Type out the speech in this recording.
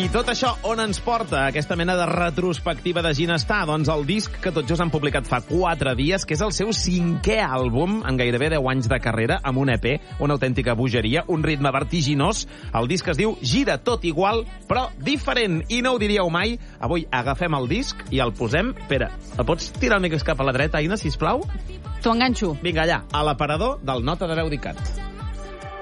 I tot això on ens porta aquesta mena de retrospectiva de Ginestar? Doncs el disc que tot just han publicat fa 4 dies, que és el seu 5è àlbum en gairebé 10 anys de carrera, amb un EP, una autèntica bogeria, un ritme vertiginós. El disc es diu Gira tot igual, però diferent, i no ho diríeu mai. Avui agafem el disc i el posem... Espera, el pots tirar el mica cap a la dreta, Aina, sisplau? T'ho enganxo. Vinga, allà, a l'aparador del Nota de Veu d'ICAT.